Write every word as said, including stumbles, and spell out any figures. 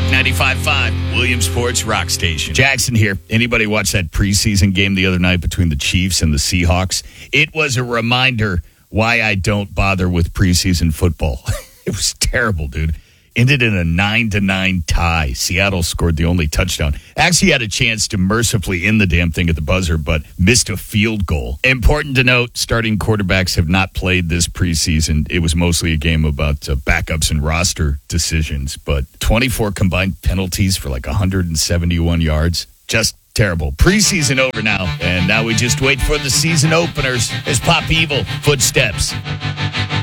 ninety-five point five, Williamsport's Rock Station. Jackson here. Anybody watch that preseason game the other night between the Chiefs and the Seahawks? It was a reminder why I don't bother with preseason football. It was terrible, dude. Ended in a nine to nine tie. Seattle scored the only touchdown. Actually had a chance to mercifully end the damn thing at the buzzer, but missed a field goal. Important to note, starting quarterbacks have not played this preseason. It was mostly a game about uh, backups and roster decisions, but twenty-four combined penalties for like one hundred seventy-one yards. Just terrible. Preseason over now, and now we just wait for the season openers as Pop Evil footsteps.